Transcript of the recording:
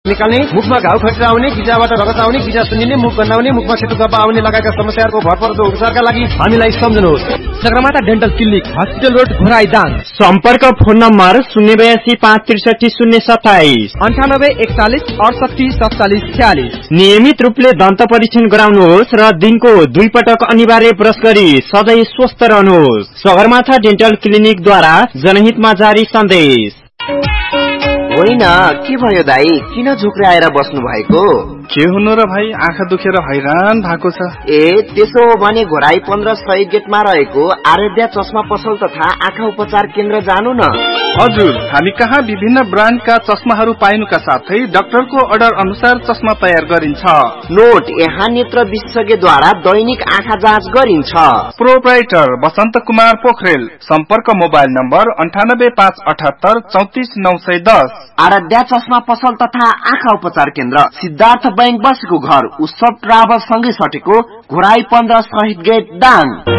निकाल्ने, मुखमा घाउ खटिरा आउने, गिजाबाट रगत आउने, गिजा सुन्निने, मुख गन्नाउने, मुखमा सेतो धब्बा आउने लगायतका समस्याहरूको भरपर्दो उपचारका लागि हामीलाई सम्झनुहोस्। Sagarmatha dental clinic, hospital road, Ghorahi Dang. सम्पर्क फोन नम्बर 082 563 027 98 41 68 47 46। नियमित रूपले दन्त परीक्षण गराउनुहोस् र दिनको 2 पटक अनिवार्य ब्रश गरी सधैँ स्वस्थ रहनुहोस्। सगरमाथा डेन्टल क्लिनिकद्वारा जनहितमा जारी सन्देश। होइन, के भयो दाई, किन झुक्राएर बस्नु भएको? के हुनु र भाइ, आँखा दुखेर हैरान भएको छ। ए त्यसो हो भने घोराई 15 गेटमा रहेको आराध्या चस्मा पसल तथा आँखा उपचार केन्द्र जानु न। हजुर, हामी कहाँ विभिन्न ब्रान्डका चस्माहरू पाइनुका साथै डाक्टरको अर्डर अनुसार चस्मा तयार गरिन्छ। नोट, यहाँ नेत्र विशेषज्ञद्वारा दैनिक आँखा जाँच गरिन्छ। प्रोप्राइटर बसन्त कुमार पोखरेल। सम्पर्क मोबाइल नम्बर 98578 34910। आराध्या चस्मा पसल तथा आँखा उपचार केन्द्र, सिद्धार्थ बैंक बसेको घर, उत्सव ट्राभल सँगै सटेको, घोराई 15 गेट दाङ।